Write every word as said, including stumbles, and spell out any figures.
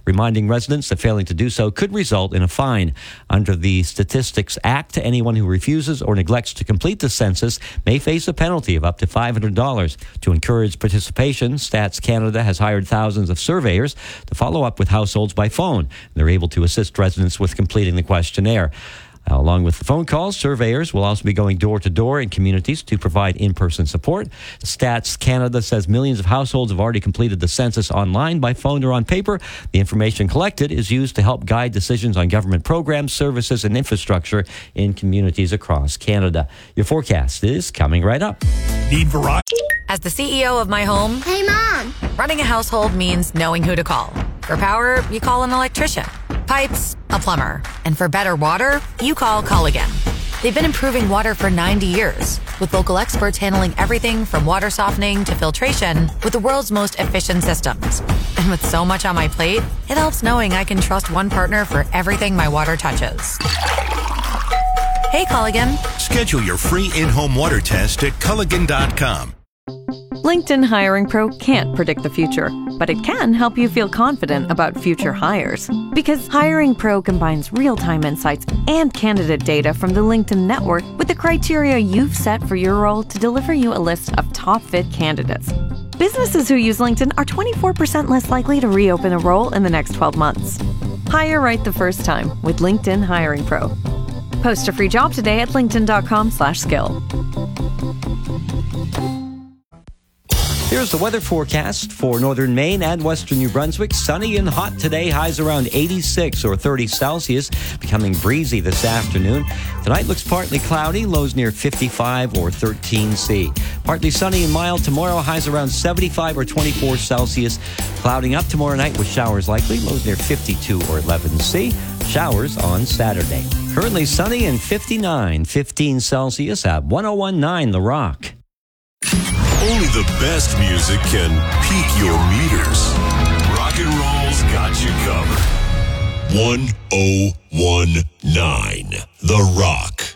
reminding residents that failing to do so could result in a fine. Under the Statistics Act, anyone who refuses or neglects to complete the census may face a penalty of up to five hundred dollars. To encourage participation, Stats Canada has hired thousands of surveyors to follow up with households by phone. They're able to assist residents with completing the questionnaire. Uh, along with the phone calls, surveyors will also be going door to door in communities to provide in-person support. Stats Canada says millions of households have already completed the census online, by phone, or on paper. The information collected is used to help guide decisions on government programs, services, and infrastructure in communities across Canada. Your forecast is coming right up. Need variety? As the C E O of my home, Hey, Mom! running a household means knowing who to call. For power, you call an electrician. Pipes, a plumber. And for better water, you call Culligan. They've been improving water for ninety years, with local experts handling everything from water softening to filtration with the world's most efficient systems. And with so much on my plate, it helps knowing I can trust one partner for everything my water touches. Hey, Culligan. Schedule your free in-home water test at Culligan dot com. LinkedIn Hiring Pro can't predict the future, but it can help you feel confident about future hires. Because Hiring Pro combines real-time insights and candidate data from the LinkedIn network with the criteria you've set for your role to deliver you a list of top-fit candidates. Businesses who use LinkedIn are twenty-four percent less likely to reopen a role in the next twelve months. Hire right the first time with LinkedIn Hiring Pro. Post a free job today at linkedin dot com slash skill. Here's the weather forecast for northern Maine and western New Brunswick. Sunny and hot today, highs around eighty-six or thirty Celsius, becoming breezy this afternoon. Tonight looks partly cloudy, lows near fifty-five or thirteen C. Partly sunny and mild tomorrow, highs around seventy-five or twenty-four Celsius. Clouding up tomorrow night with showers likely, lows near fifty-two or eleven C. Showers on Saturday. Currently sunny and fifty-nine, fifteen Celsius at one oh one point nine The Rock. Only the best music can peak your meters. Rock and roll's got you covered. one oh one point nine The Rock.